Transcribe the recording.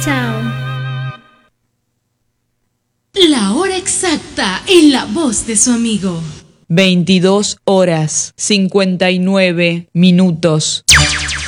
Chao. La hora exacta en la voz de su amigo. 22 horas 59 minutos.